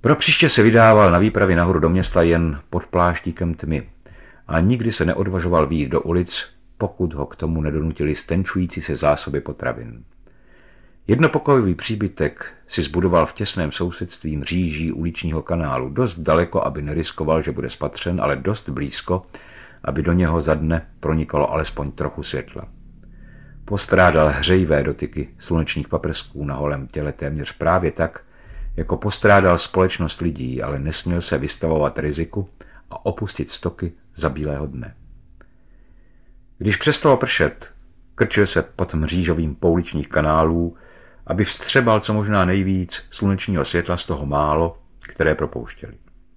Pro příště se vydával na výpravy nahoru do města jen pod pláštíkem tmy a nikdy se neodvažoval vyjít do ulic, pokud ho k tomu nedonutili stenčující se zásoby potravin. Jednopokojový příbytek si zbudoval v těsném sousedství mříží uličního kanálu, dost daleko, aby neriskoval, že bude spatřen, ale dost blízko, aby do něho za dne pronikalo alespoň trochu světla. Postrádal hřejivé dotyky slunečních paprsků na holém těle téměř právě tak, jako postrádal společnost lidí, ale nesměl se vystavovat riziku a opustit stoky za bílého dne. Když přestalo pršet, krčil se pod mřížovým pouličních kanálů, aby vstřebal co možná nejvíc slunečního světla z toho málo, které propouštěli.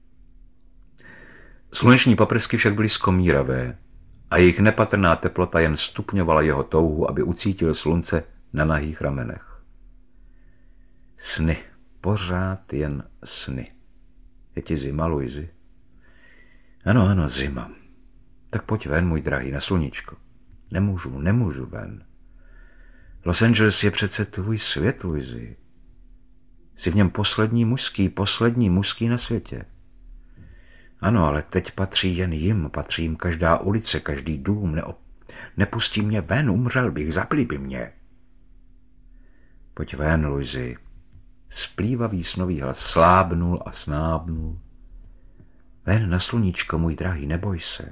Sluneční paprsky však byly skomíravé a jejich nepatrná teplota jen stupňovala jeho touhu, aby ucítil slunce na nahých ramenech. Sny, pořád jen sny. Je ti zima, Luizi? Ano, zima. Tak pojď ven, můj drahý, na sluníčko. Nemůžu ven. Los Angeles je přece tvůj svět, Luizi. Jsi v něm poslední mužský na světě. Ano, ale teď patří jen jim, patří jim každá ulice, každý dům. Nepustí mě ven, umřel bych, zabili by mě. Pojď ven, Luizi. Splývavý snový hlas slábnul a snábnul. Ven na sluníčko, můj drahý, neboj se.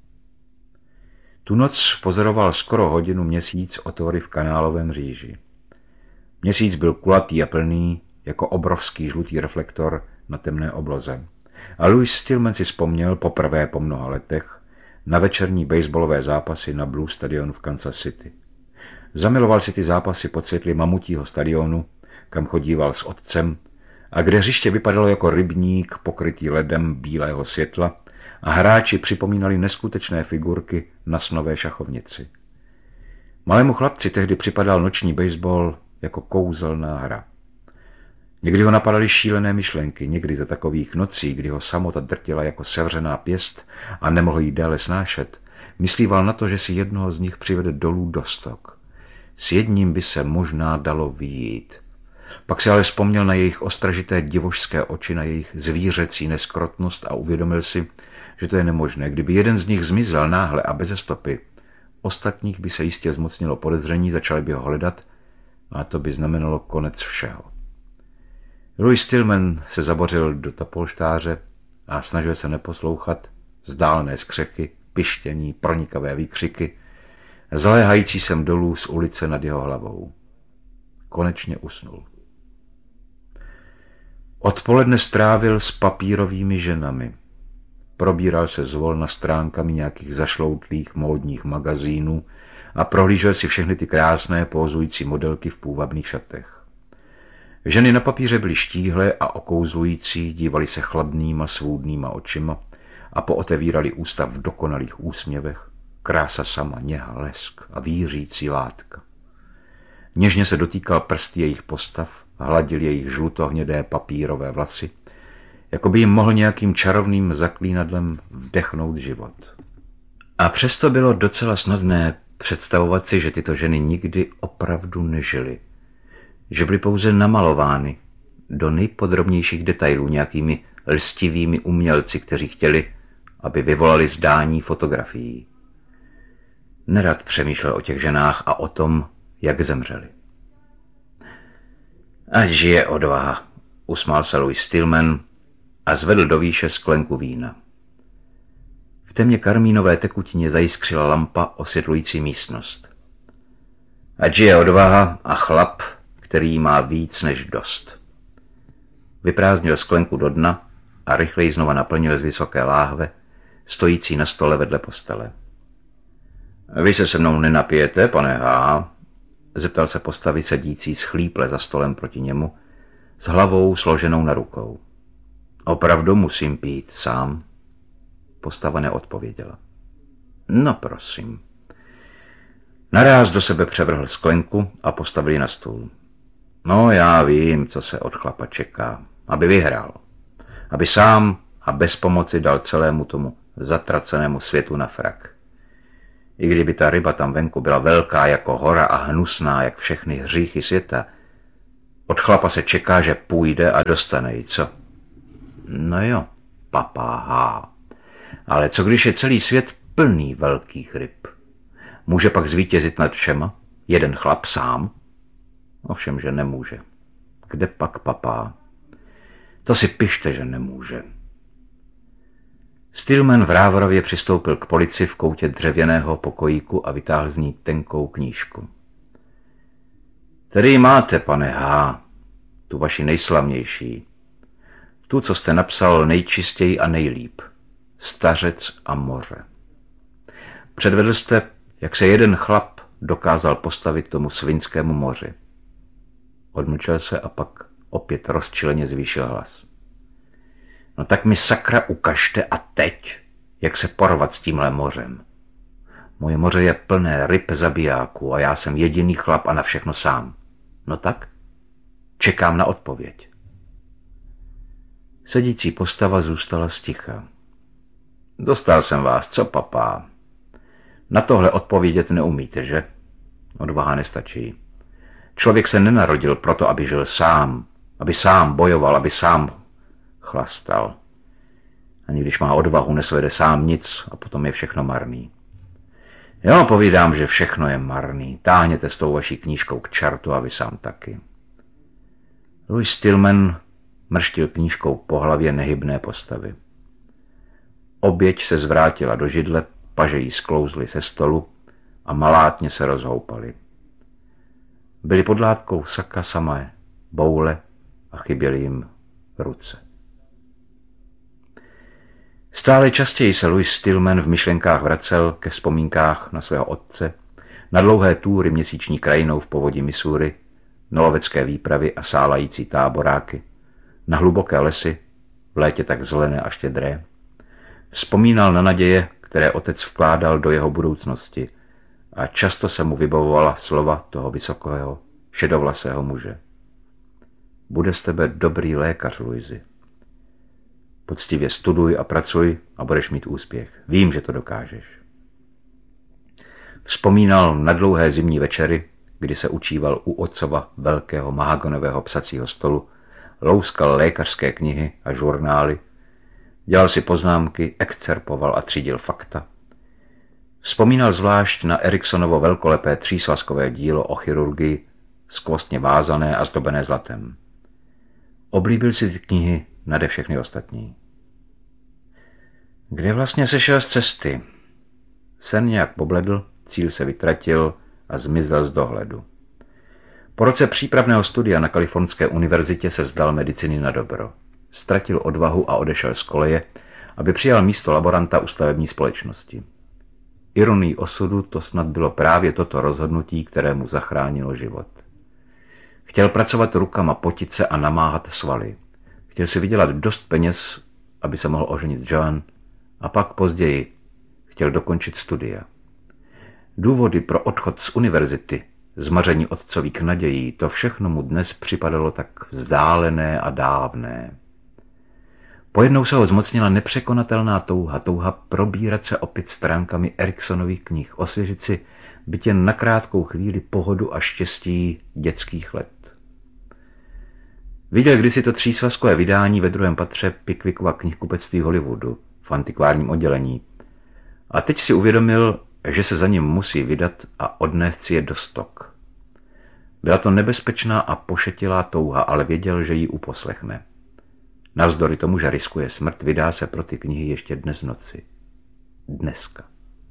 Tu noc pozoroval skoro hodinu měsíc otvory v kanálovém mříži. Měsíc byl kulatý a plný, jako obrovský žlutý reflektor na temné obloze. A Louis Stillman si vzpomněl poprvé po mnoha letech na večerní baseballové zápasy na Blue stadionu v Kansas City. Zamiloval si ty zápasy pod světly mamutího stadionu, kam chodíval s otcem, a kde hřiště vypadalo jako rybník pokrytý ledem bílého světla a hráči připomínali neskutečné figurky na snové šachovnici. Malému chlapci tehdy připadal noční baseball jako kouzelná hra. Někdy ho napadaly šílené myšlenky, někdy za takových nocí, kdy ho samota drtila jako sevřená pěst a nemohl jí déle snášet, myslíval na to, že si jednoho z nich přivede dolů do stok. S jedním by se možná dalo vyjít. Pak si ale vzpomněl na jejich ostražité divošské oči, na jejich zvířecí neskrotnost a uvědomil si, že to je nemožné. Kdyby jeden z nich zmizel náhle a beze stopy, ostatních by se jistě zmocnilo podezření, začali by ho hledat a to by znamenalo konec všeho. Louis Stillman se zabořil do tapolštáře a snažil se neposlouchat vzdálené skřeky, pištění, pronikavé výkřiky, zaléhající sem dolů z ulice nad jeho hlavou. Konečně usnul. Odpoledne strávil s papírovými ženami. Probíral se zvolna stránkami nějakých zašloutlých módních magazínů a prohlížel si všechny ty krásné pózující modelky v půvabných šatech. Ženy na papíře byly štíhlé a okouzlující, dívali se chladnýma svůdnýma očima a pootevírali ústa v dokonalých úsměvech. Krása sama, něha, lesk a vířící látka. Něžně se dotýkal prsty jejich postav, hladil jejich žlutohnědé papírové vlasy, jako by jim mohl nějakým čarovným zaklínadlem vdechnout život. A přesto bylo docela snadné představovat si, že tyto ženy nikdy opravdu nežily, že byly pouze namalovány do nejpodrobnějších detailů nějakými lstivými umělci, kteří chtěli, aby vyvolali zdání fotografií. Nerad přemýšlel o těch ženách a o tom, jak zemřeli. Ať žije odvaha, usmál se Louis Stillman a zvedl do výše sklenku vína. V temně karmínové tekutině zajiskřila lampa osvětlující místnost. Ať žije odvaha a chlap, který má víc než dost. Vyprázdnil sklenku do dna a rychleji znova naplnil z vysoké láhve, stojící na stole vedle postele. Vy se mnou nenapijete, pane H., zeptal se postavy sedící schlíple za stolem proti němu, s hlavou složenou na rukou. Opravdu musím pít sám? Postava neodpověděla. No prosím. Naráz do sebe převrhl sklenku a postavil ji na stůl. No já vím, co se od chlapa čeká. Aby vyhrál. Aby sám a bez pomoci dal celému tomu zatracenému světu na frak. I kdyby ta ryba tam venku byla velká jako hora a hnusná jak všechny hříchy světa, od chlapa se čeká, že půjde a dostane ji, co? No jo, papáha. Ale co když je celý svět plný velkých ryb? Může pak zvítězit nad všema? Jeden chlap sám? Ovšem, že nemůže. Kde pak papá? To si pište, že nemůže. Stillman v Rávorově přistoupil k polici v koutě dřevěného pokojíku a vytáhl z ní tenkou knížku. Tady ji máte, pane H., tu vaši nejslavnější. Tu, co jste napsal nejčistěji a nejlíp. Stařec a moře. Předvedl jste, jak se jeden chlap dokázal postavit tomu Svinskému moři. Odmlčel se a pak opět rozčileně zvýšil hlas. No tak mi sakra ukažte a teď, jak se porvat s tímhle mořem. Moje moře je plné ryb zabijáků a já jsem jediný chlap a na všechno sám. No tak? Čekám na odpověď. Sedící postava zůstala sticha. Dostal jsem vás, co papá? Na tohle odpovědět neumíte, že? Odvaha nestačí. Člověk se nenarodil proto, aby žil sám, aby sám bojoval, aby sám chlastal. Ani když má odvahu, nesvede sám nic a potom je všechno marný. Jo, povídám, že všechno je marný. Táhněte s tou vaší knížkou k čertu a vy sám taky. Louis Stillman mrštil knížkou po hlavě nehybné postavy. Oběť se zvrátila do židle, paže jí sklouzly se stolu a malátně se rozhoupali. Byli pod látkou saka samé boule a chyběly jim ruce. Stále častěji se Louis Stillman v myšlenkách vracel ke vzpomínkách na svého otce, na dlouhé túry měsíční krajinou v povodí Missouri, na lovecké výpravy a sálající táboráky, na hluboké lesy, v létě tak zelené a štědré. Vzpomínal na naděje, které otec vkládal do jeho budoucnosti a často se mu vybavovala slova toho vysokého, šedovlasého muže. Bude z tebe dobrý lékař, Louisi. Poctivě studuj a pracuj a budeš mít úspěch. Vím, že to dokážeš. Vzpomínal na dlouhé zimní večery, kdy se učíval u otcova velkého mahagonového psacího stolu, louskal lékařské knihy a žurnály, dělal si poznámky, excerpoval a třídil fakta. Vzpomínal zvlášť na Eriksonovo velkolepé třísvazkové dílo o chirurgii, skvostně vázané a zdobené zlatem. Oblíbil si ty knihy nade všechny ostatní. Kde vlastně sešel z cesty? Sen nějak pobledl, cíl se vytratil a zmizel z dohledu. Po roce přípravného studia na Kalifornské univerzitě se vzdal medicíny na dobro. Ztratil odvahu a odešel z koleje, aby přijal místo laboranta u stavební společnosti. Ironií osudu to snad bylo právě toto rozhodnutí, které mu zachránilo život. Chtěl pracovat rukama, potit se a namáhat svaly. Chtěl si vydělat dost peněz, aby se mohl oženit Joan, a pak později chtěl dokončit studia. Důvody pro odchod z univerzity, zmaření otcových nadějí, to všechno mu dnes připadalo tak vzdálené a dávné. Pojednou se ho zmocnila nepřekonatelná touha probírat se opět stránkami Eriksonových knih, osvěžit si byť jen na krátkou chvíli pohodu a štěstí dětských let. Viděl kdysi to třísvazkové vydání ve druhém patře Pickwickova knihkupectví Hollywoodu v antikvárním oddělení a teď si uvědomil, že se za ním musí vydat a odnést si je do stok. Byla to nebezpečná a pošetilá touha, ale věděl, že ji uposlechne. Navzdory tomu, že riskuje smrt, vydá se pro ty knihy ještě dnes v noci. Dneska.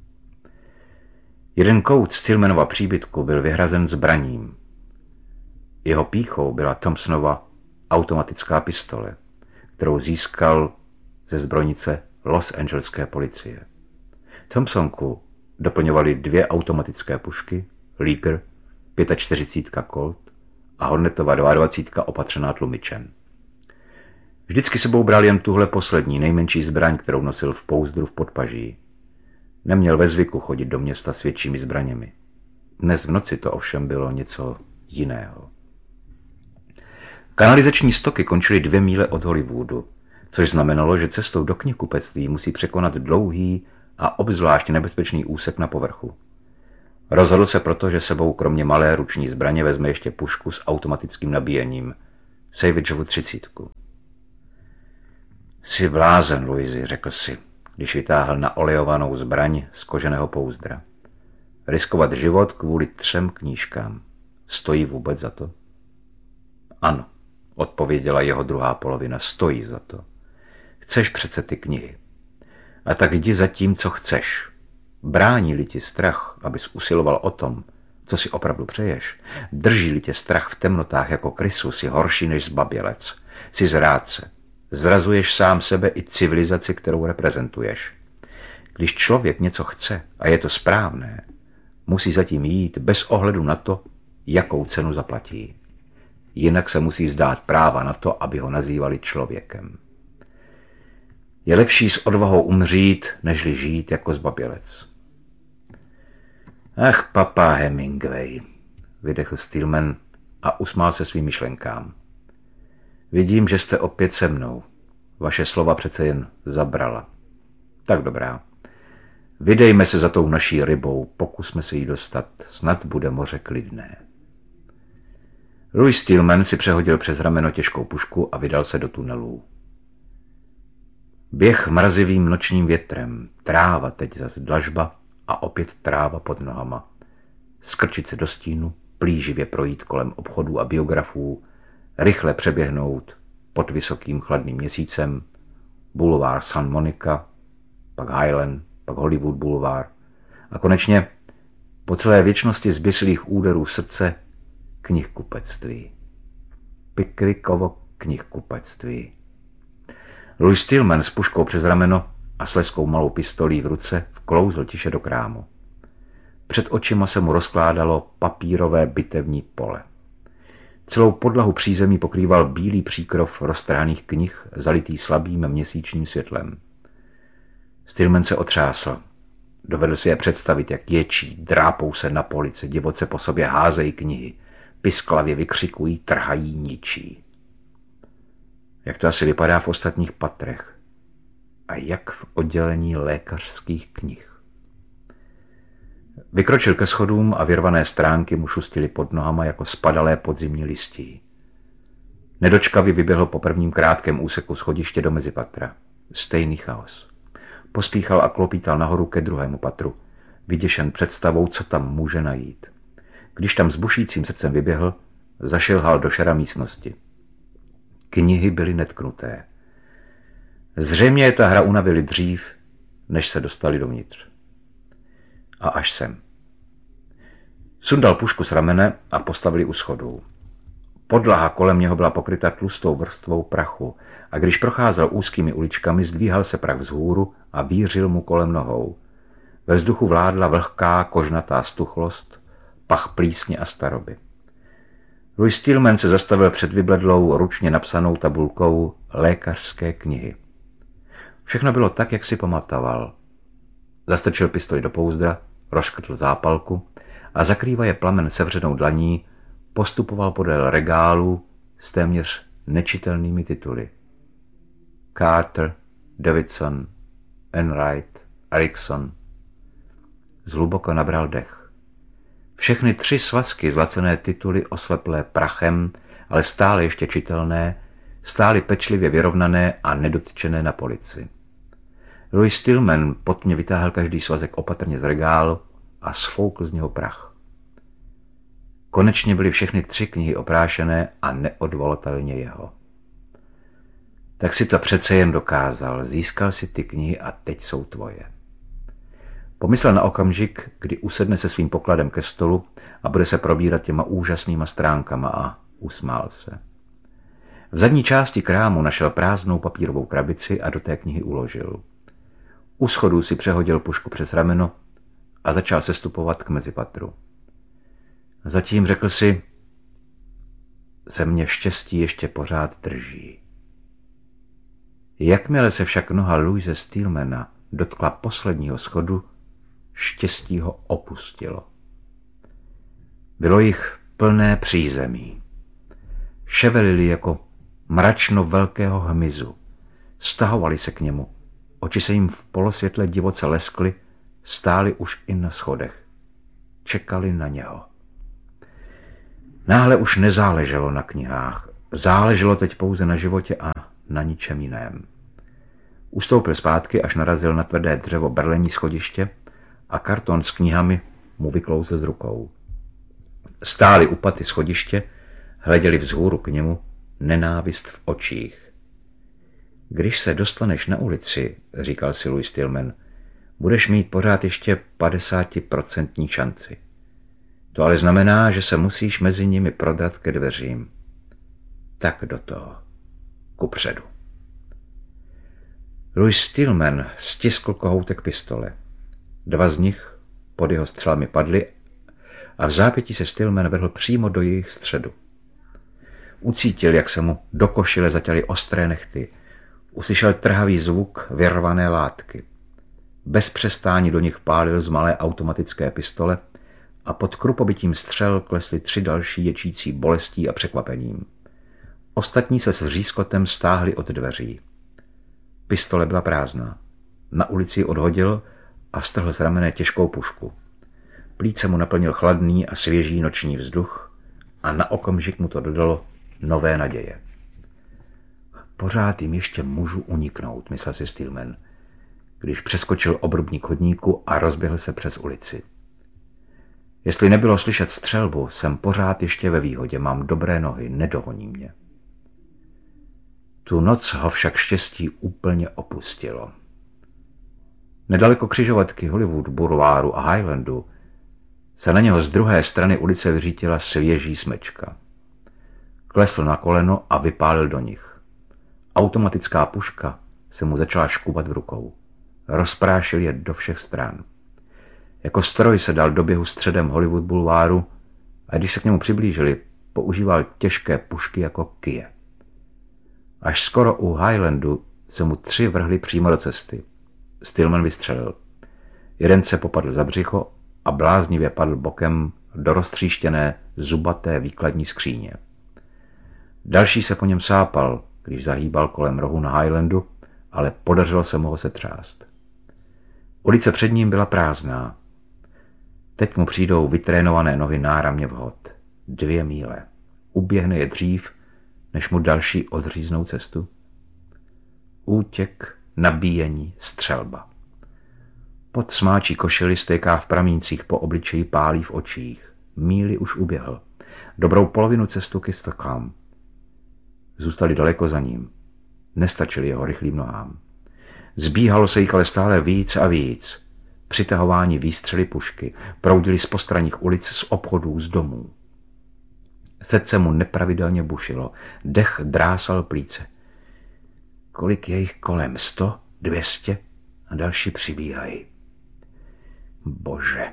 Jeden kout Stillmanova příbytku byl vyhrazen zbraním. Jeho pýchou byla Thompsonova automatická pistole, kterou získal ze zbrojnice Los Angeleské policie. Thompsonku doplňovaly 2 automatické pušky, Liger, 45 Colt a Hornetova 22 opatřená tlumičem. Vždycky sebou bral jen tuhle poslední, nejmenší zbraň, kterou nosil v pouzdru v podpaží. Neměl ve zvyku chodit do města s většími zbraněmi. Dnes v noci to ovšem bylo něco jiného. Kanalizační stoky končily 2 míle od Hollywoodu, což znamenalo, že cestou do knihkupectví musí překonat dlouhý a obzvlášť nebezpečný úsek na povrchu. Rozhodl se proto, že sebou kromě malé ruční zbraně vezme ještě pušku s automatickým nabíjením, Savageovu 30. Jsi blázen, Louisi, řekl si, když vytáhl naolejovanou zbraň z koženého pouzdra. Riskovat život kvůli 3 knížkám. Stojí vůbec za to? Ano, odpověděla jeho druhá polovina, stojí za to. Chceš přece ty knihy. A tak jdi za tím, co chceš. Brání-li ti strach, abys usiloval o tom, co si opravdu přeješ, drží-li tě strach v temnotách jako krysu, si horší než zbabělec. Jsi zrádce. Zrazuješ sám sebe i civilizaci, kterou reprezentuješ. Když člověk něco chce a je to správné, musí zatím jít bez ohledu na to, jakou cenu zaplatí. Jinak se musí vzdát práva na to, aby ho nazývali člověkem. Je lepší s odvahou umřít, nežli žít jako zbabělec. Ach, papá Hemingway, vydechl Stillman a usmál se svým myšlenkám. Vidím, že jste opět se mnou. Vaše slova přece jen zabrala. Tak dobrá. Vydejme se za tou naší rybou, pokusme se jí dostat, snad bude moře klidné. Louis Stillman si přehodil přes rameno těžkou pušku a vydal se do tunelů. Běh mrazivým nočním větrem, tráva teď zas dlažba a opět tráva pod nohama. Skrčit se do stínu, plíživě projít kolem obchodů a biografů, rychle přeběhnout pod vysokým chladným měsícem, Boulevard San Monica, pak Highland, pak Hollywood Boulevard a konečně po celé věčnosti zběsilých úderů srdce knihkupectví. Pickrickovo knihkupectví. Louis Stillman s puškou přes rameno a s leskou malou pistolí v ruce vklouzl tiše do krámu. Před očima se mu rozkládalo papírové bitevní pole. Celou podlahu přízemí pokrýval bílý příkrov roztrhaných knih, zalitý slabým měsíčním světlem. Stillman se otřásl. Dovedl si je představit, jak ječí, drápou se na polici, divoce po sobě házejí knihy, pisklavě vykřikují, trhají, ničí. Jak to asi vypadá v ostatních patrech? A jak v oddělení lékařských knih? Vykročil ke schodům a vyrvané stránky mu šustily pod nohama jako spadalé podzimní listí. Nedočkavě vyběhl po prvním krátkém úseku schodiště do mezipatra. Stejný chaos. Pospíchal a klopítal nahoru ke druhému patru, vyděšen představou, co tam může najít. Když tam s bušícím srdcem vyběhl, zašilhal do šera místnosti. Knihy byly netknuté. Zřejmě je ta hra unavili dřív, než se dostali dovnitř. A až sem. Sundal pušku z ramene a postavili u schodů. Podlaha kolem něho byla pokryta tlustou vrstvou prachu a když procházel úzkými uličkami, zdvíhal se prach vzhůru a vířil mu kolem nohou. Ve vzduchu vládla vlhká, kožnatá stuchlost, pach plísně a staroby. Louis Stillman se zastavil před vybledlou, ručně napsanou tabulkou lékařské knihy. Všechno bylo tak, jak si pamatoval. Zastrčil pistoli do pouzdra, rozškrtl zápalku a zakrývaje plamen sevřenou dlaní postupoval podél regálu s téměř nečitelnými tituly. Carter, Davidson, Enright, Erikson. Zhluboko nabral dech. Všechny 3 svazky zlacené tituly osleplé prachem, ale stále ještě čitelné, stály pečlivě vyrovnané a nedotčené na polici. Louis Stillman potmě vytáhl každý svazek opatrně z regálu a sfoukl z něho prach. Konečně byly všechny 3 knihy oprášené a neodvolatelně jeho. Tak si to přece jen dokázal, získal si ty knihy a teď jsou tvoje. Pomyslel na okamžik, kdy usedne se svým pokladem ke stolu a bude se probírat těma úžasnýma stránkama a usmál se. V zadní části krámu našel prázdnou papírovou krabici a do té knihy uložil. U schodů si přehodil pušku přes rameno a začal sestupovat k mezipatru. Zatím řekl si, se mě štěstí ještě pořád drží. Jakmile se však noha Louise Stillmana dotkla posledního schodu, štěstí ho opustilo. Bylo jich plné přízemí. Ševelili jako mračno velkého hmyzu. Stahovali se k němu. Oči se jim v polosvětle divoce leskly, stáli už i na schodech. Čekali na něho. Náhle už nezáleželo na knihách. Záleželo teď pouze na životě a na ničem jiném. Ustoupil zpátky, až narazil na tvrdé dřevo berlení schodiště a karton s knihami mu vyklouzl z rukou. Stáli u paty schodiště, hleděli vzhůru k němu, nenávist v očích. Když se dostaneš na ulici, říkal si Louis Stillman, budeš mít pořád ještě 50% šanci. To ale znamená, že se musíš mezi nimi prodrat ke dveřím. Tak do toho. Kupředu. Louis Stillman stiskl kohoutek pistole. 2 z nich pod jeho střelami padly a v zápětí se Stillman vrhl přímo do jejich středu. Ucítil, jak se mu do košile zatěly ostré nehty. Uslyšel trhavý zvuk vyrvané látky. Bez přestání do nich pálil z malé automatické pistole a pod krupobytím střel klesly 3 další ječící bolestí a překvapením. Ostatní se s vřískotem stáhli od dveří. Pistole byla prázdná. Na ulici ji odhodil a strhl z ramene těžkou pušku. Plíce mu naplnil chladný a svěží noční vzduch a na okamžik mu to dodalo nové naděje. Pořád jim ještě můžu uniknout, myslel si Stillman, když přeskočil obrubník chodníku a rozběhl se přes ulici. Jestli nebylo slyšet střelbu, jsem pořád ještě ve výhodě, mám dobré nohy, nedohoní mě. Tu noc ho však štěstí úplně opustilo. Nedaleko křižovatky Hollywood Boulevardu a Highlandu se na něho z druhé strany ulice vyřítila svěží smečka. Klesl na koleno a vypálil do nich. Automatická puška se mu začala škubat v rukou. Rozprášil je do všech stran. Jako stroj se dal do běhu středem Hollywood Boulevardu a když se k němu přiblížili, používal těžké pušky jako kije. Až skoro u Highlandu se mu 3 vrhli přímo do cesty. Stillman vystřelil. Jeden se popadl za břicho a bláznivě padl bokem do roztříštěné zubaté výkladní skříně. Další se po něm sápal, když zahýbal kolem rohu na Highlandu, ale podařilo se mu ho setřást. Ulice před ním byla prázdná. Teď mu přijdou vytrénované nohy náramně vhod. 2 míle. Uběhne je dřív, než mu další odříznou cestu. Útěk, nabíjení, střelba. Pod smáčí košili stéká v pramíncích, po obličeji pálí v očích. Míli už uběhl. Dobrou polovinu cestu ke Stockholm. Zůstali daleko za ním. Nestačili jeho rychlým nohám. Zbíhalo se jich ale stále víc a víc. Přitahování výstřely pušky proudili z postranních ulic, z obchodů, z domů. Srdce mu nepravidelně bušilo, dech drásal plíce. Kolik je jich kolem? 100? 200? A další přibíhají. Bože.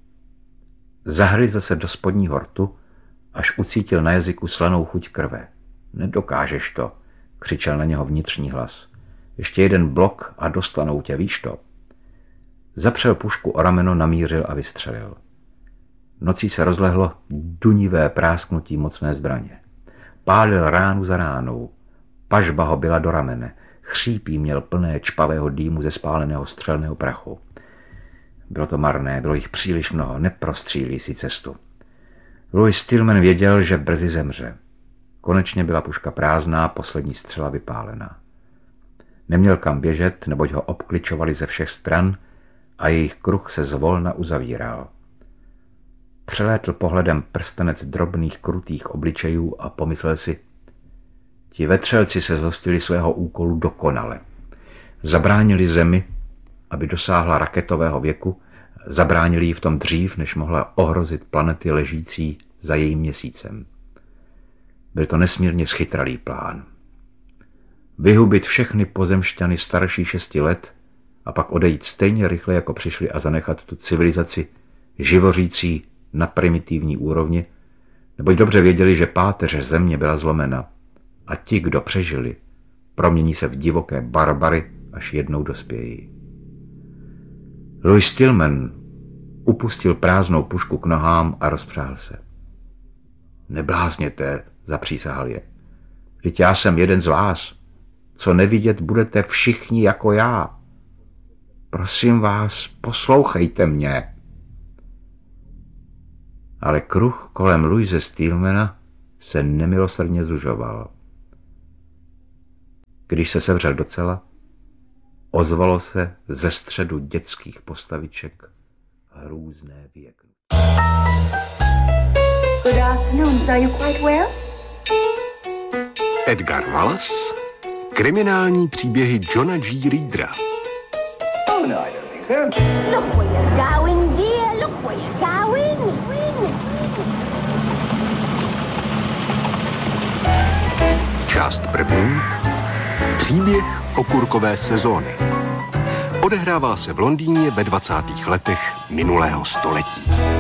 Zahryzl se do spodního rtu, až ucítil na jazyku slanou chuť krve. Nedokážeš to, křičel na něho vnitřní hlas. Ještě jeden blok a dostanou tě, víš to. Zapřel pušku o rameno, namířil a vystřelil. Nocí se rozlehlo dunivé prásknutí mocné zbraně. Pálil ránu za ránou. Pažba ho byla do ramene. Chřípí měl plné čpavého dýmu ze spáleného střelného prachu. Bylo to marné, bylo jich příliš mnoho, neprostřílí si cestu. Louis Stillman věděl, že brzy zemře. Konečně byla puška prázdná, poslední střela vypálená. Neměl kam běžet, neboť ho obkličovali ze všech stran a jejich kruh se zvolna uzavíral. Přelétl pohledem prstenec drobných krutých obličejů a pomyslel si, ti vetřelci se zhostili svého úkolu dokonale. Zabránili Zemi, aby dosáhla raketového věku, zabránili jí v tom dřív, než mohla ohrozit planety ležící za jejím měsícem. Byl to nesmírně schytralý plán. Vyhubit všechny pozemšťany starší 6 let a pak odejít stejně rychle, jako přišli, a zanechat tu civilizaci živořící na primitivní úrovni, neboť dobře věděli, že páteř země byla zlomena a ti, kdo přežili, promění se v divoké barbary, až jednou dospějí. Louis Stillman upustil prázdnou pušku k nohám a rozpřáhl se. Neblázněte, zapřísahal je. Vždyť já jsem jeden z vás. Co nevidět, budete všichni jako já. Prosím vás, poslouchejte mě. Ale kruh kolem Louise Stillmana se nemilosrdně zužoval. Když se sevřel docela, ozvalo se ze středu dětských postaviček hrůzné vyjeknutí. Good afternoon. Are you quite well? Edgar Wallace, kriminální příběhy Johna G. Readera. Oh, no, I don't think so. Look where you're going, dear. Look where you're going. Část první. Příběh okurkové sezóny. Odehrává se v Londýně ve 20. letech minulého století.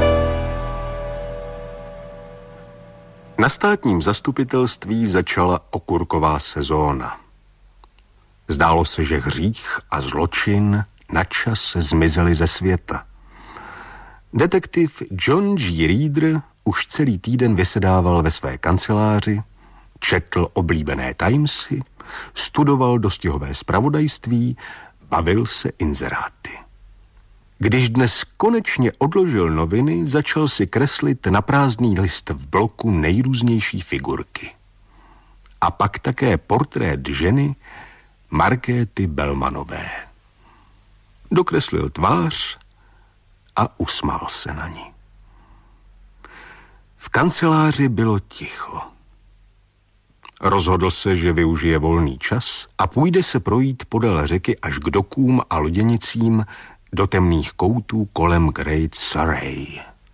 Na státním zastupitelství začala okurková sezóna. Zdálo se, že hřích a zločin načas se zmizely ze světa. Detektiv John G. Reader už celý týden vysedával ve své kanceláři, četl oblíbené Timesy, studoval dostihové zpravodajství, bavil se inzeráty. Když dnes konečně odložil noviny, začal si kreslit na prázdný list v bloku nejrůznější figurky. A pak také portrét ženy Markéty Bellmanové. Dokreslil tvář a usmál se na ní. V kanceláři bylo ticho. Rozhodl se, že využije volný čas a půjde se projít podél řeky až k dokům a loděnicím do temných koutů kolem Great Surrey.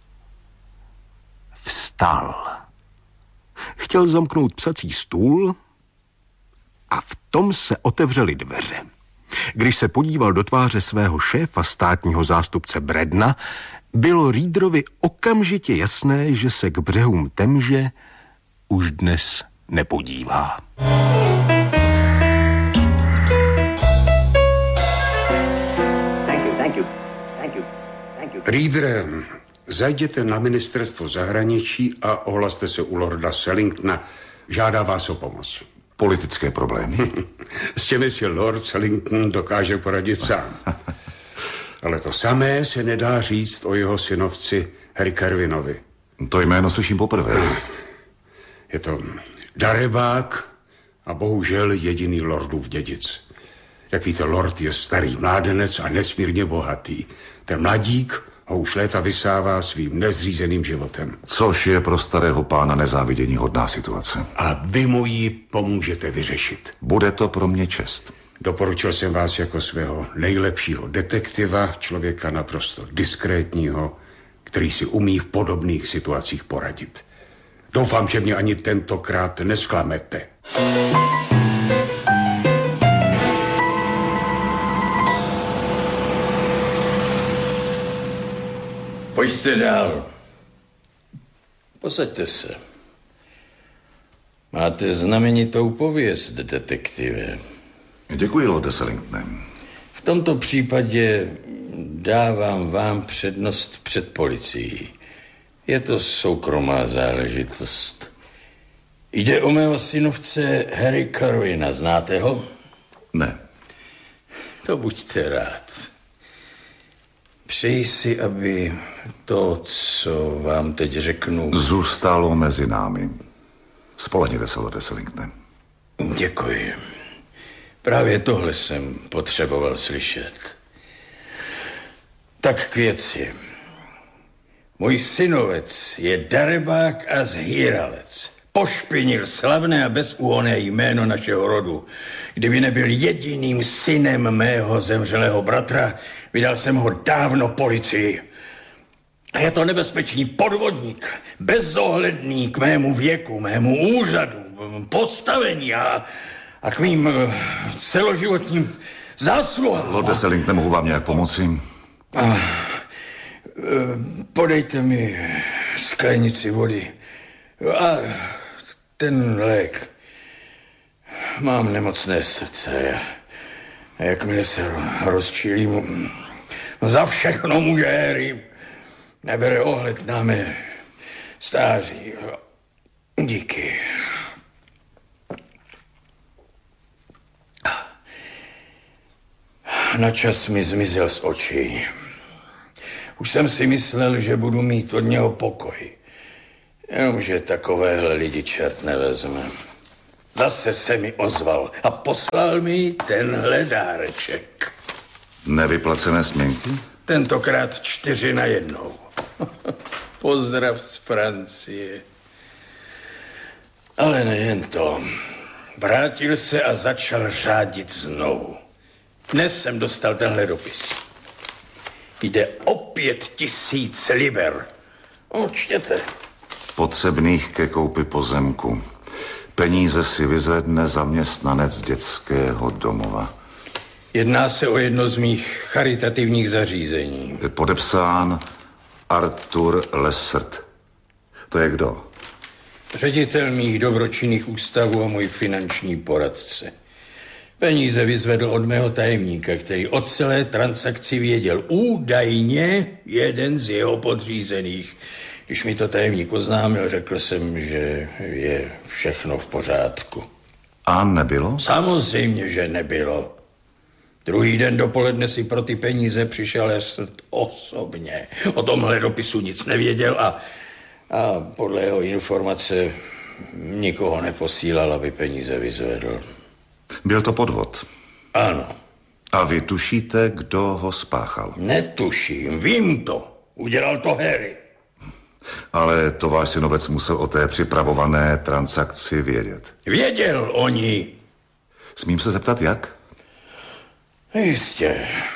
Vstal. Chtěl zamknout psací stůl a v tom se otevřely dveře. Když se podíval do tváře svého šéfa, státního zástupce Bredna, bylo Readerovi okamžitě jasné, že se k břehům Temže už dnes nepodívá. Reader, zajděte na ministerstvo zahraničí a ohlaste se u lorda Sellingtona. Žádá vás o pomoc. Politické problémy. S těmi si lord Sellington dokáže poradit sám. Ale to samé se nedá říct o jeho synovci Harry Kerwinovi. To jméno slyším poprvé. Je to darebák a bohužel jediný lordův dědic. Jak víte, lord je starý mládenec a nesmírně bohatý. Ten mladík ho už léta vysává svým nezřízeným životem. Což je pro starého pána nezávidění hodná situace. A vy mu ji pomůžete vyřešit. Bude to pro mě čest. Doporučil jsem vás jako svého nejlepšího detektiva, člověka naprosto diskrétního, který si umí v podobných situacích poradit. Doufám, že mě ani tentokrát nesklamete. Pojďte dál. Posaďte se. Máte znamenitou pověst, detektive. Děkuji, lorde Sellingtone. V tomto případě dávám vám přednost před policií. Je to soukromá záležitost. Jde o mého synovce Harry Kerwina. Znáte ho? Ne. To buďte rád. Přeji si, aby to, co vám teď řeknu... Zůstalo mezi námi. Spolehněte se, lorde Sellingtone. Děkuji. Právě tohle jsem potřeboval slyšet. Tak k věci. Můj synovec je darebák a zhýralec. Pošpinil slavné a bezúhonné jméno našeho rodu. Kdyby nebyl jediným synem mého zemřelého bratra, vydal jsem ho dávno policii. A je to nebezpečný podvodník, bezohledný k mému věku, mému úřadu, postavení a k mým celoživotním zásluhám. Lorde Sellingtone, nemohu vám nějak pomoci? Podejte mi sklenici vody a ten lék. Mám nemocné srdce a jakmile se rozčílím, za všechno může Harry. Nebere ohled na mé stáří. Díky. Na čas mi zmizel z očí. Už jsem si myslel, že budu mít od něho pokoj. Jenomže takovéhle lidi čert nevezme. Zase se mi ozval a poslal mi tenhle dáreček. Nevyplacené směnky? Tentokrát 4 na 1. Pozdrav z Francie. Ale nejen to. Vrátil se a začal řádit znovu. Dnes jsem dostal tenhle dopis. Jde o 5 000 liber. Čtěte. Potřebných ke koupi pozemku. Peníze si vyzvedne zaměstnanec dětského domova. Jedná se o jedno z mých charitativních zařízení. Je podepsán Arthur Lessert. To je kdo? Ředitel mých dobročinných ústavů a můj finanční poradce. Peníze vyzvedl od mého tajemníka, který o celé transakci věděl údajně jeden z jeho podřízených. Když mi to tajemník oznámil, řekl jsem, že je všechno v pořádku. A nebylo? Samozřejmě, že nebylo. Druhý den dopoledne si pro ty peníze přišel Lessert osobně. O tomhle dopisu nic nevěděl a podle jeho informace nikoho neposílal, aby peníze vyzvedl. Byl to podvod? Ano. A vy tušíte, kdo ho spáchal? Netuším, vím to. Udělal to Harry. Ale to váš synovec musel o té připravované transakci vědět. Věděl o ní. Smím se zeptat, jak? Jistě.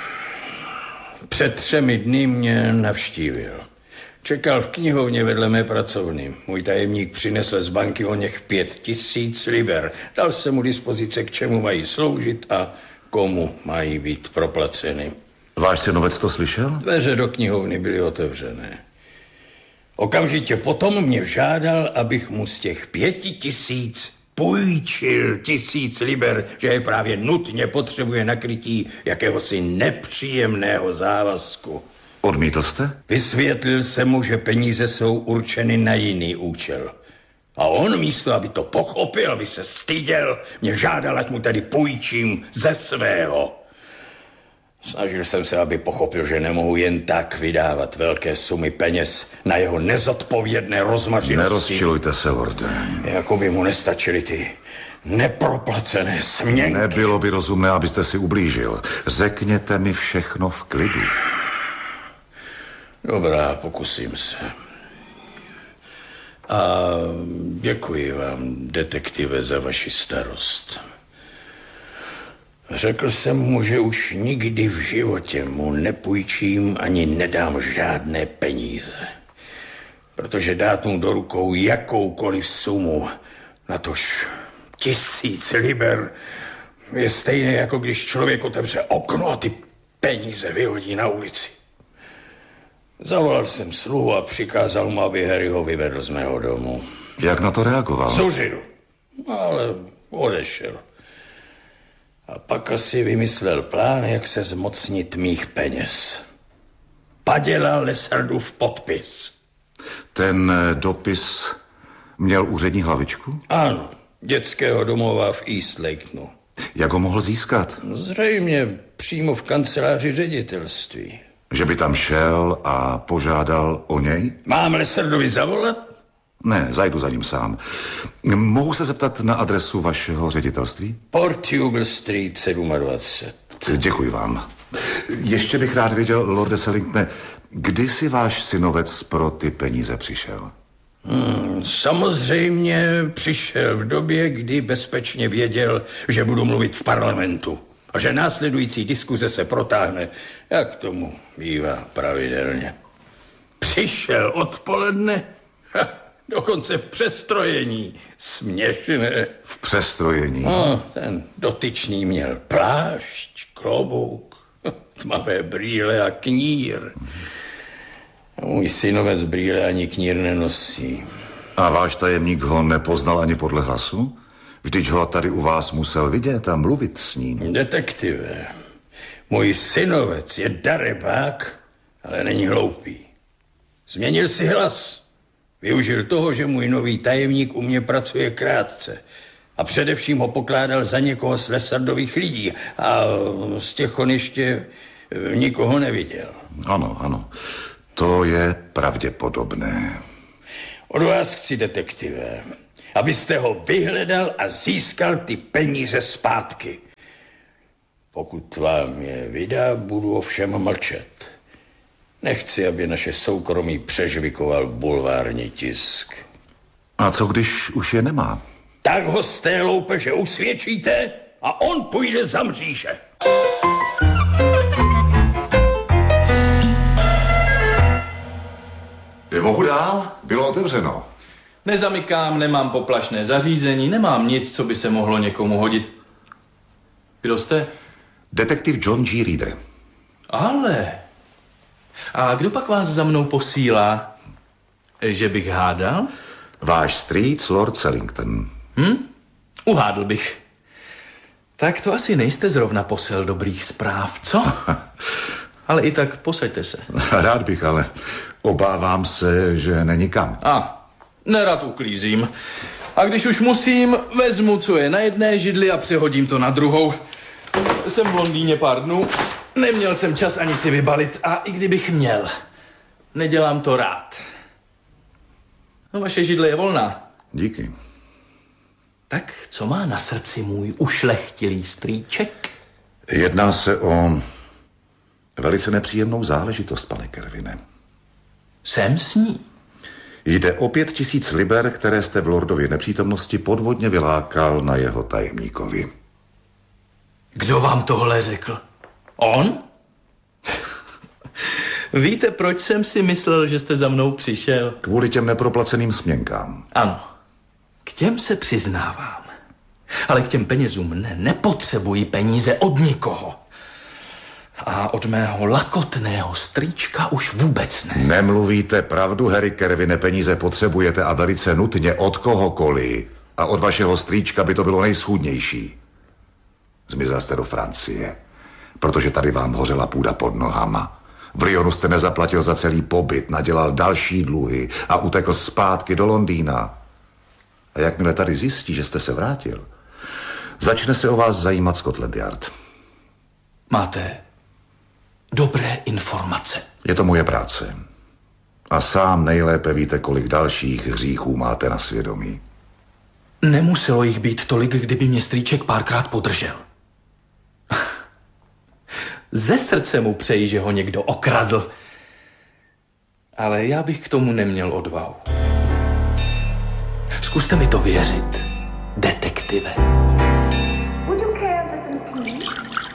Před 3 dny mě navštívil. Čekal v knihovně vedle mé pracovny. Můj tajemník přinesl z banky o něch 5 000 liber. Dal se mu dispozice, k čemu mají sloužit a komu mají být proplaceny. Váš synovec to slyšel? Dveře do knihovny byly otevřené. Okamžitě potom mě žádal, abych mu z těch 5 000 půjčil 1000 liber, že je právě nutně potřebuje na krytí jakéhosi nepříjemného závazku. Odmítl jste? Vysvětlil jsem mu, že peníze jsou určeny na jiný účel. A on místo, aby to pochopil, aby se styděl, mě žádal, ať mu tady půjčím ze svého. Snažil jsem se, aby pochopil, že nemohu jen tak vydávat velké sumy peněz na jeho nezodpovědné rozmařilosti. Nerozčilujte se, lorde. Jako by mu nestačily ty neproplacené směnky. Nebylo by rozumné, abyste si ublížil. Řekněte mi všechno v klidu. Dobrá, pokusím se. A děkuji vám, detektive, za vaši starost. Řekl jsem mu, že už nikdy v životě mu nepůjčím ani nedám žádné peníze. Protože dát mu do rukou jakoukoliv sumu, natož 1000 liber, je stejné, jako když člověk otevře okno a ty peníze vyhodí na ulici. Zavolal jsem sluhu a přikázal mu, aby Harryho vyvedl z mého domu. Jak na to reagoval? Zuřil, ale odešel. A pak asi vymyslel plán, jak se zmocnit mých peněz. Padělal Lessardův podpis. Ten dopis měl úřední hlavičku? Ano, dětského domova v East Lakenu. Jak ho mohl získat? Zřejmě přímo v kanceláři ředitelství. Že by tam šel a požádal o něj? Mám Lessardovi zavolat? Ne, zajdu za ním sám. Mohu se zeptat na adresu vašeho ředitelství? Portugal Street 27. Děkuji vám. Ještě bych rád věděl, lorde Sellingtone, kdy si váš synovec pro ty peníze přišel? Samozřejmě přišel v době, kdy bezpečně věděl, že budu mluvit v parlamentu a že následující diskuze se protáhne, jak tomu bývá pravidelně. Přišel odpoledne, dokonce v přestrojení. Směšné. V přestrojení? No, ten dotyčný měl plášť, klobouk, tmavé brýle a knír. A můj synovec brýle ani knír nenosí. A váš tajemník ho nepoznal ani podle hlasu? Vždyť ho tady u vás musel vidět a mluvit s ním. Detektive, můj synovec je darebák, ale není hloupý. Změnil si hlas. Využil toho, že můj nový tajemník u mě pracuje krátce. A především ho pokládal za někoho z Lessardových lidí. A z těch on ještě nikoho neviděl. Ano, ano. To je pravděpodobné. Od vás chci, detektive, abyste ho vyhledal a získal ty peníze zpátky. Pokud vám je vydá, budu ovšem mlčet. Nechci, aby naše soukromí přežvikoval bulvární tisk. A co když už je nemá? Tak ho z té loupeže usvědčíte a on půjde za mříže. Mohu dál? Bylo otevřeno. Nezamykám, nemám poplašné zařízení, nemám nic, co by se mohlo někomu hodit. Kdo jste? Detektiv John G. Reader. Ale. A kdo pak vás za mnou posílá? Že bych hádal? Váš strýc Lord Sellington. Uhádl bych. Tak to asi nejste zrovna posel dobrých zpráv, co? Ale i tak posaďte se. Rád bych, ale obávám se, že není kam. Nerad uklízím. A když už musím, vezmu, co je na jedné židli a přehodím to na druhou. Jsem v Londýně pár dnů, neměl jsem čas ani si vybalit a i kdybych měl, nedělám to rád. No, vaše židle je volná. Díky. Tak co má na srdci můj ušlechtilý strýček? Jedná se o velice nepříjemnou záležitost, pane Kervine. Jsem s ní. Jde o 5 000 liber, které jste v lordově nepřítomnosti podvodně vylákal na jeho tajemníkovi. Kdo vám tohle řekl? On? Víte, proč jsem si myslel, že jste za mnou přišel? Kvůli těm neproplaceným směnkám. Ano, k těm se přiznávám. Ale k těm penězům nepotřebuji peníze od nikoho. A od mého lakotného strýčka už vůbec ne. Nemluvíte pravdu, Harry Kervine, peníze potřebujete a velice nutně od kohokoliv. A od vašeho strýčka by to bylo nejschůdnější. Zmizel jste do Francie, protože tady vám hořela půda pod nohama. V Lyonu jste nezaplatil za celý pobyt, nadělal další dluhy a utekl zpátky do Londýna. A jakmile tady zjistí, že jste se vrátil, začne se o vás zajímat Scotland Yard. Máte dobré informace. Je to moje práce. A sám nejlépe víte, kolik dalších hříchů máte na svědomí. Nemuselo jich být tolik, kdyby mě strýček párkrát podržel. Ze srdce mu přeji, že ho někdo okradl. Ale já bych k tomu neměl odvahu. Zkuste mi to věřit, detektive. Would you care for some tea?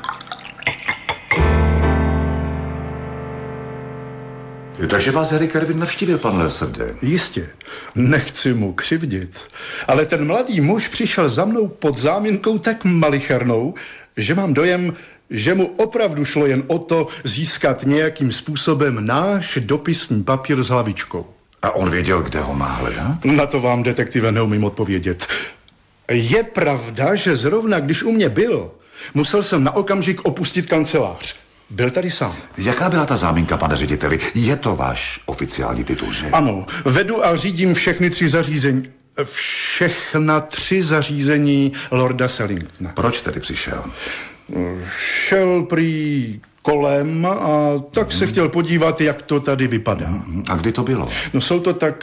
Takže vás Harry Kervin navštívil, pan Leserde. Jistě, nechci mu křivdit, ale ten mladý muž přišel za mnou pod záminkou tak malichernou, že mám dojem, že mu opravdu šlo jen o to získat nějakým způsobem náš dopisní papír s hlavičkou. A on věděl, kde ho má hledat? Na to vám, detektive, neumím odpovědět. Je pravda, že zrovna když u mě byl, musel jsem na okamžik opustit kancelář. Byl tady sám. Jaká byla ta záminka, pane řediteli? Je to váš oficiální titul, že? Ano, vedu a řídím všechny 3 zařízení. Všechna 3 zařízení Lorda Sellingtona. Proč tedy přišel? Šel prý kolem a tak se chtěl podívat, jak to tady vypadá. A kdy to bylo? No jsou to tak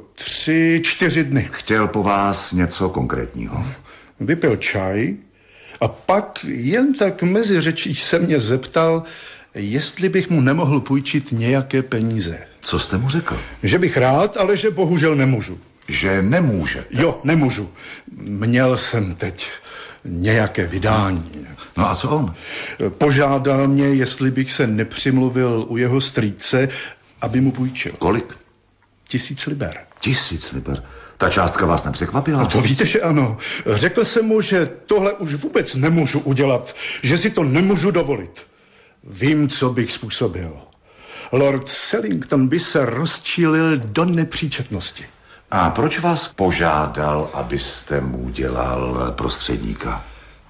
3-4 dny. Chtěl po vás něco konkrétního? Vypil čaj a pak jen tak mezi řečí se mě zeptal, jestli bych mu nemohl půjčit nějaké peníze. Co jste mu řekl? Že bych rád, ale že bohužel nemůžu. Že nemůžete? Jo, nemůžu. Měl jsem teď nějaké vydání. No a co on? Požádal mě, jestli bych se nepřimluvil u jeho strýce, aby mu půjčil. Kolik? 1000 liber. 1000 liber? Ta částka vás nepřekvapila? No to víte, že ano. Řekl jsem mu, že tohle už vůbec nemůžu udělat, že si to nemůžu dovolit. Vím, co bych způsobil. Lord Sellington by se rozčílil do nepříčetnosti. A proč vás požádal, abyste mu dělal prostředníka?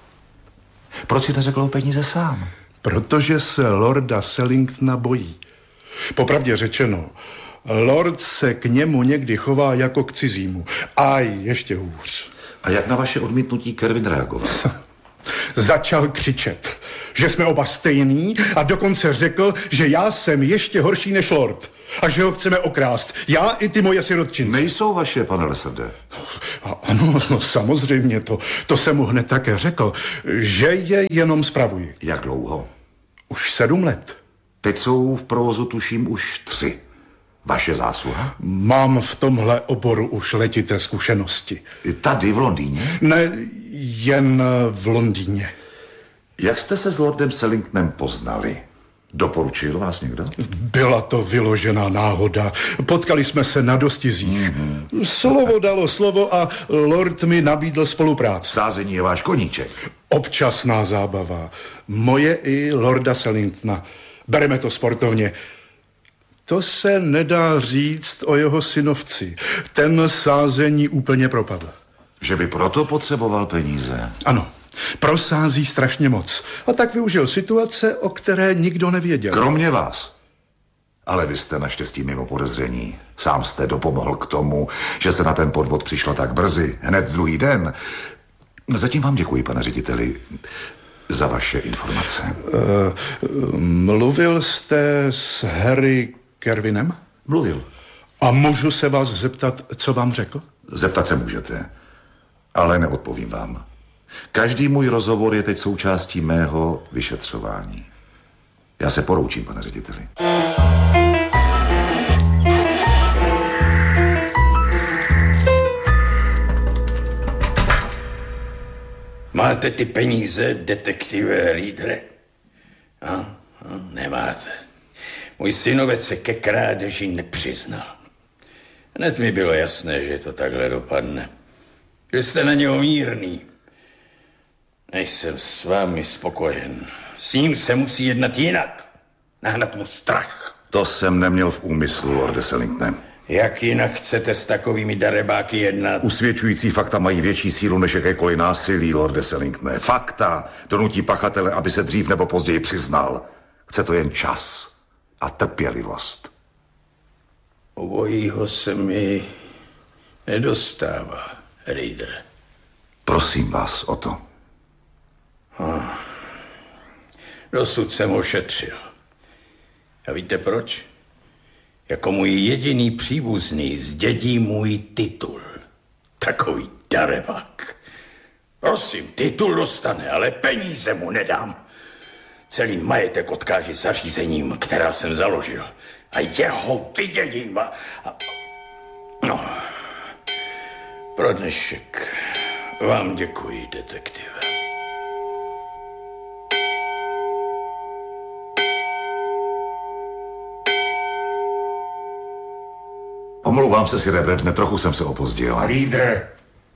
Proč si neřekl o peníze sám? Protože se Lorda Sellingtona bojí. Popravdě řečeno, Lord se k němu někdy chová jako k cizímu. A ještě hůř. A jak na vaše odmítnutí Kervin reagoval? Začal křičet, že jsme oba stejný a dokonce řekl, že já jsem ještě horší než Lord a že ho chceme okrást. Já i ty moje sirotčinci. Nejsou vaše, pane Leserde. Ano, no, samozřejmě, to jsem mu hned také řekl, že je jenom spravuji. Jak dlouho? Už 7 let. Teď jsou v provozu, tuším, už 3. Vaše zásluha? Mám v tomhle oboru už letité zkušenosti. Tady v Londýně? Ne, jen v Londýně. Jak jste se s lordem Sellingtonem poznali? Doporučil vás někdo? Byla to vyložená náhoda. Potkali jsme se na dostizích. Slovo dalo slovo a lord mi nabídl spolupráci. Sázení je váš koníček. Občasná zábava. Moje i lorda Sellingtona. Bereme to sportovně. To se nedá říct o jeho synovci. Ten sázení úplně propadl. Že by proto potřeboval peníze? Ano. Prosází strašně moc. A tak využil situace, o které nikdo nevěděl. Kromě vás. Ale vy jste naštěstí mimo podezření. Sám jste dopomohl k tomu, že se na ten podvod přišlo tak brzy, hned druhý den. Zatím vám děkuji, pane řediteli, za vaše informace. Mluvil jste s Harry Kervinem? Mluvil. A můžu se vás zeptat, co vám řekl? Zeptat se můžete, ale neodpovím vám. Každý můj rozhovor je teď součástí mého vyšetřování. Já se poroučím, pane řediteli. Máte ty peníze, detektive Reedere? Nemáte. Můj synovec se ke krádeži nepřiznal. Hned mi bylo jasné, že to takhle dopadne. Že jste na něho mírný. Nejsem s vámi spokojen. S ním se musí jednat jinak. Nahnat mu strach. To jsem neměl v úmyslu, lorde Sellingtone. Jak jinak chcete s takovými darebáky jednat? Usvědčující fakta mají větší sílu než jakékoliv násilí, lorde Sellingtone. Fakta donutí pachatele, aby se dřív nebo později přiznal. Chce to jen čas a trpělivost. Obojího se mi nedostává, Reeder. Prosím vás o to. Dosud jsem ho šetřil. A víte proč? Jako můj jediný příbuzný zdědí můj titul. Takový darebák. Prosím, titul dostane, ale peníze mu nedám. Celý majetek odkáže zařízením, která jsem založil. A jeho vydědím. No, pro dnešek vám děkuji, detektive. Omlouvám se, Sire Bradne, trochu jsem se opozdil. Reedere,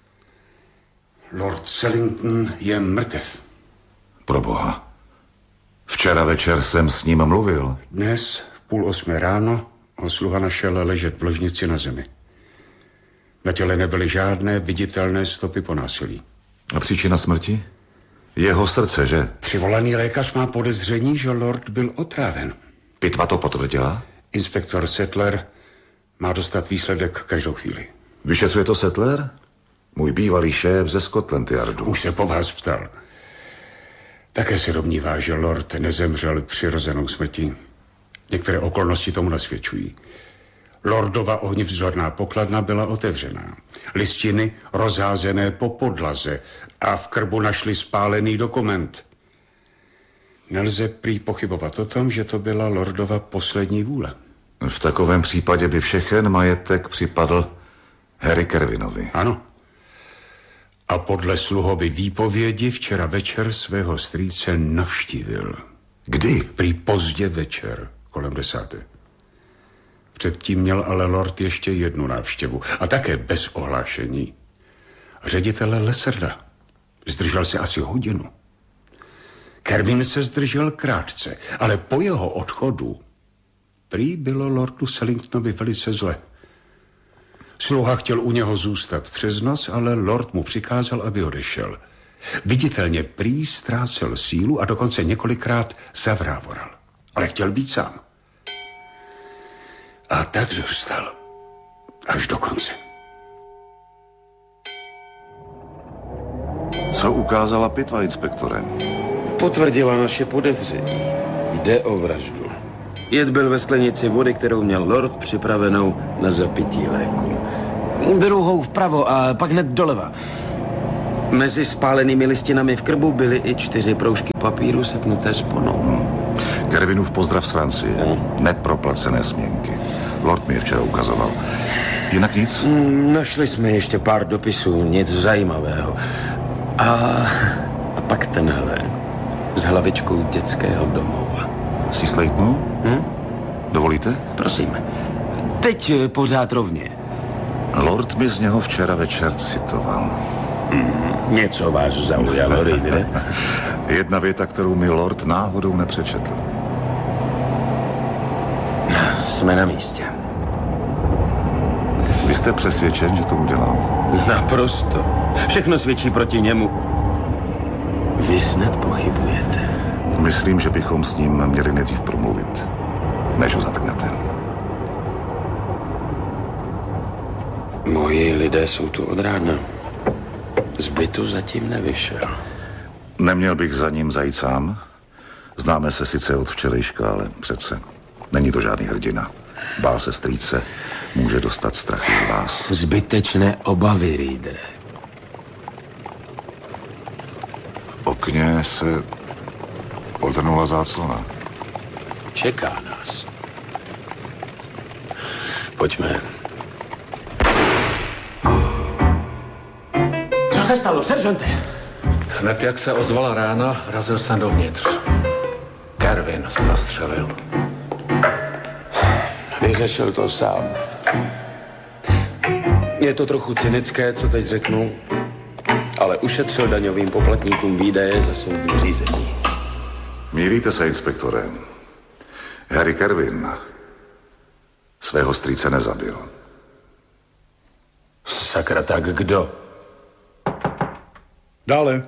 lord Sellington je mrtev. Proboha. Včera večer jsem s ním mluvil. Dnes v 7:30 ráno ho sluha našel ležet v ložnici na zemi. Na těle nebyly žádné viditelné stopy po násilí. A příčina smrti? Jeho srdce, že? Přivolaný lékař má podezření, že lord byl otráven. Pitva to potvrdila? Inspektor Settler má dostat výsledek každou chvíli. Vyšetřuje to Settler? Můj bývalý šéf ze Scotland Yardu. Už se po vás ptal. Také se domnívá, že lord nezemřel přirozenou smrtí. Některé okolnosti tomu nasvědčují. Lordova ohnivzorná pokladna byla otevřená. Listiny rozházené po podlaze a v krbu našli spálený dokument. Nelze prý pochybovat o tom, že to byla lordova poslední vůle. V takovém případě by všechen majetek připadl Harry Kervinovi. Ano. A podle sluhovy výpovědi včera večer svého strýce navštívil. Kdy? Prý pozdě večer, kolem 10. Předtím měl ale lord ještě jednu návštěvu a také bez ohlášení. Ředitele Lesserda. Zdržel se asi hodinu. Kervin se zdržel krátce, ale po jeho odchodu prý bylo lordu Sellingtonovi velice zle. Sluha chtěl u něho zůstat přes noc, ale lord mu přikázal, aby odešel. Viditelně prý ztrácel sílu a dokonce několikrát zavrávoral. Ale chtěl být sám. A tak zůstal. Až do konce. Co ukázala pitva, inspektore? Potvrdila naše podezření. Jde o vraždu. Jed byl ve sklenici vody, kterou měl lord připravenou na zapití léku. Druhou vpravo a pak hned doleva. Mezi spálenými listinami v krbu byly i 4 proužky papíru sepnuté sponou. Kervinův pozdrav z Francie. Neproplacené směnky. Lord mi je včera ukazoval. Jinak nic? Našli jsme ještě pár dopisů, nic zajímavého. A pak tenhle s hlavičkou dětského domova. Jsi Slaytonu? Dovolíte? Prosím. Teď pořád rovně. Lord mi z něho včera večer citoval. Něco vás zaujalo, Readere? Jedna věta, kterou mi Lord náhodou nepřečetl. Jsme na místě. Vy jste přesvědčen, že to udělám? Naprosto. Všechno svědčí proti němu. Vy snad pochybujete. Myslím, že bychom s ním měli nejdřív promluvit, než ho zatknete. Moji lidé jsou tu od rána. Z bytu zatím nevyšel. Neměl bych za ním zajít sám. Známe se sice od včerejška, ale přece. Není to žádný hrdina. Bál se strýce. Může dostat strach i z vás. Zbytečné obavy, Readere. V okně se odhrnula záclona. Čeká nás. Pojďme. Co se stalo, seržante? Hned jak se ozvala rána, vrazil jsem dovnitř. Kervin se zastřelil. Vyřešil to sám. Je to trochu cynické, co teď řeknu, ale ušetřil daňovým poplatníkům výdaje za soudní řízení. Mýlíte se, inspektore. Harry Kervin svého strýce nezabil. Sakra, tak kdo? Dále.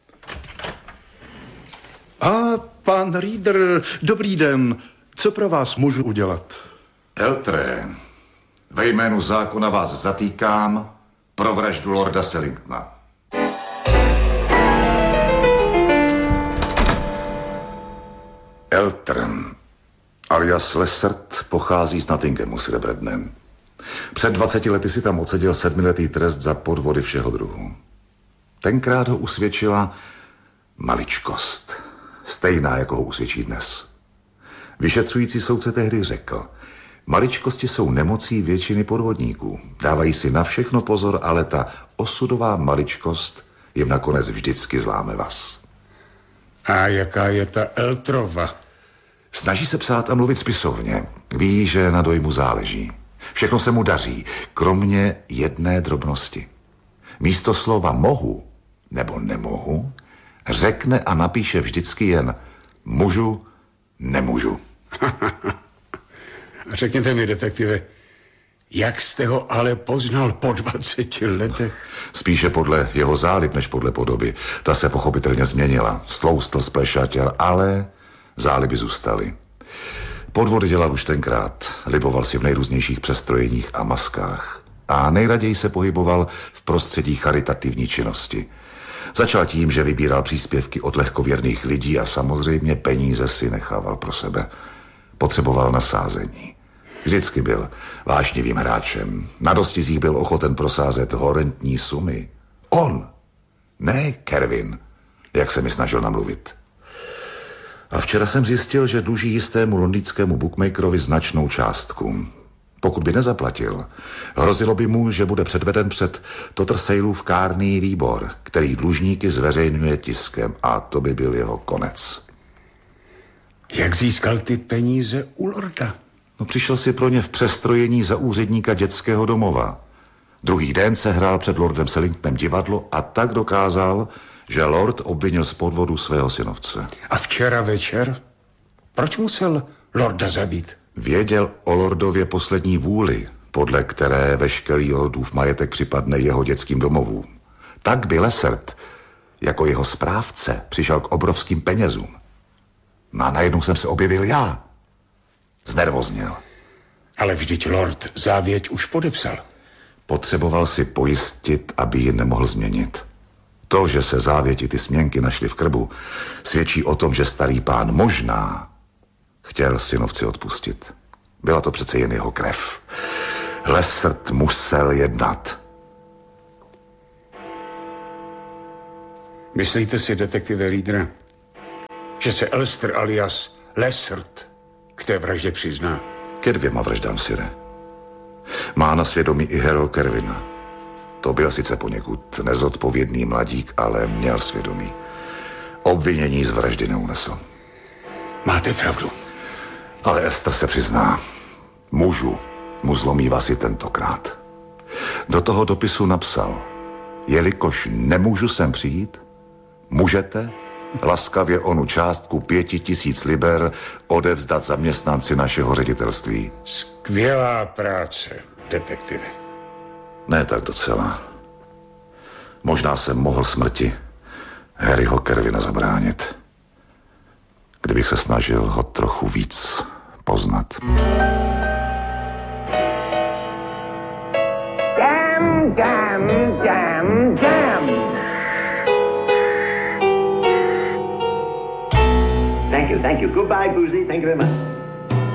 A pan Reader, dobrý den. Co pro vás můžu udělat? Eltré, ve jménu zákona vás zatýkám pro vraždu lorda Sellingtona. Eltern, alias Lessert, pochází z Nottinghamu, Sire Bradnem. Před 20 lety si tam odseděl 7letý trest za podvody všeho druhu. Tenkrát ho usvědčila maličkost, stejná, jako ho usvědčí dnes. Vyšetřující soudce tehdy řekl, maličkosti jsou nemocí většiny podvodníků. Dávají si na všechno pozor, ale ta osudová maličkost jim nakonec vždycky zláme vás. A jaká je ta Eltrova? Snaží se psát a mluvit spisovně. Ví, že na dojmu záleží. Všechno se mu daří, kromě jedné drobnosti. Místo slova mohu nebo nemohu řekne a napíše vždycky jen můžu, nemůžu. Řekněte mi, detektive, jak jste ho ale poznal po 20 letech? Spíše podle jeho zálib, než podle podoby. Ta se pochopitelně změnila. Stloustl, splešatěl, ale záliby zůstaly. Podvody dělal už tenkrát. Liboval si v nejrůznějších přestrojeních a maskách. A nejraději se pohyboval v prostředí charitativní činnosti. Začal tím, že vybíral příspěvky od lehkověrných lidí a samozřejmě peníze si nechával pro sebe. Potřeboval nasázení. Vždycky byl vášnivým hráčem. Na dostizích byl ochoten prosázet horentní sumy. On, ne Kervin, jak se mi snažil namluvit. A včera jsem zjistil, že dluží jistému londýnskému bookmakerovi značnou částku. Pokud by nezaplatil, hrozilo by mu, že bude předveden před Tattersallův kárný výbor, který dlužníky zveřejňuje tiskem, a to by byl jeho konec. Jak získal ty peníze u lorda? No, přišel si pro ně v přestrojení za úředníka dětského domova. Druhý den se hrál před lordem Sellingtonem divadlo a tak dokázal, že lord obvinil z podvodu svého synovce. A včera večer? Proč musel lorda zabít? Věděl o lordově poslední vůli, podle které veškerý lordův majetek připadne jeho dětským domovům. Tak by Lessert, jako jeho správce, přišel k obrovským penězům. No a najednou jsem se objevil já. Znervozněl. Ale vždyť lord závěť už podepsal. Potřeboval si pojistit, aby ji nemohl změnit. To, že se závěti ty směnky našly v krbu, svědčí o tom, že starý pán možná chtěl synovci odpustit. Byla to přece jen jeho krev. Lessert musel jednat. Myslíte si, detektive Reedere, že se Elster alias Lessert k té vraždě přizná? Ke 2 vraždám, sire. Má na svědomí i Harryho Kervina. To byl sice poněkud nezodpovědný mladík, ale měl svědomí. Obvinění z vraždy neunesl. Máte pravdu. Ale Esther se přizná. Mužu mu zlomí vlasy tentokrát. Do toho dopisu napsal: jelikož nemůžu sem přijít, můžete laskavě onu částku 5000 liber odevzdat zaměstnanci našeho ředitelství. Skvělá práce, detektive. Ne tak docela. Možná jsem mohl smrti Harryho Kervina zabránit, kdybych se snažil ho trochu víc poznat. Damn, damn, damn, damn. Thank you. Goodbye, Boozy. Thank you very much.